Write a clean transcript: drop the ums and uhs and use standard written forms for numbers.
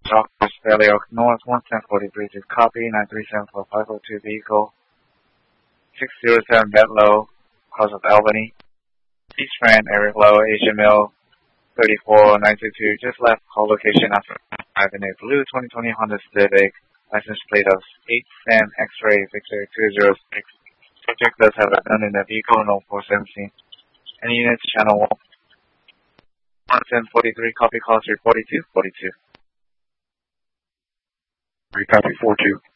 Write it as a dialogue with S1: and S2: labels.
S1: Chalkers, Valley Oak North, 11043 to copy, 9374502 vehicle, 607 Bedlow, cross of Albany. East Rand, Eric Lowe, Asian Mill, 34922, just left call location after Avenue Blue 2020 Honda Civic, license plate of 8 San X-Ray Victor 206. Subject does have a gun in the vehicle, no 417. Any units, channel 11043, copy call 34242.
S2: 3 copy 42.